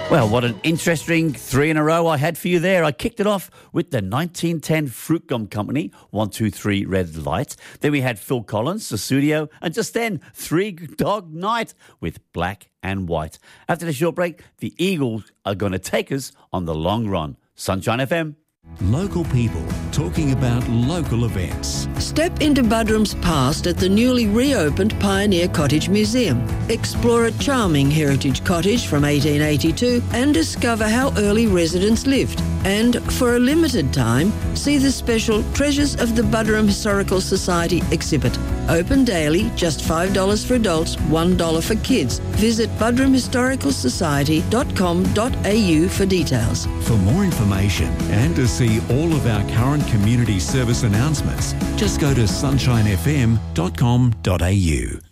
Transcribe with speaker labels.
Speaker 1: Well, what an interesting 3 in a row I had for you there. I kicked it off with the 1910 Fruit Gum Company, 123 Red Light. Then we had Phil Collins, The Studio, and just then, Three Dog Night with Black and White. After the short break, the Eagles are going to take us on the long run. Sunshine FM.
Speaker 2: Local people talking about local events.
Speaker 3: Step into Buderim's past at the newly reopened Pioneer Cottage Museum. Explore a charming heritage cottage from 1882 and discover how early residents lived. And for a limited time, see the special Treasures of the Buderim Historical Society exhibit. Open daily, just $5 for adults, $1 for kids. Visit buderimhistoricalsociety.com.au for details.
Speaker 2: For more information and to see all of our current community service announcements, just go to sunshinefm.com.au.